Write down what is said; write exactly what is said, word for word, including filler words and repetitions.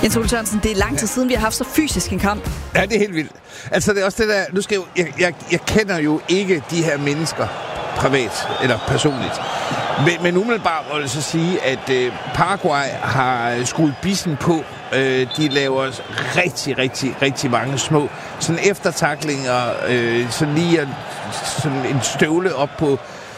Jens Ole Sørensen, det er lang tid siden, vi har haft så fysisk en kamp. Ja, det er helt vildt. Altså, det er også det der... Nu skal jeg, jeg, jeg, jeg kender jo ikke de her mennesker privat eller personligt. Men, men umiddelbart må jeg så sige, at øh, Paraguay har skruet bissen på. Øh, de laver rigtig, rigtig, rigtig mange små sådan eftertaklinger. Øh, sådan lige sådan en støvle op på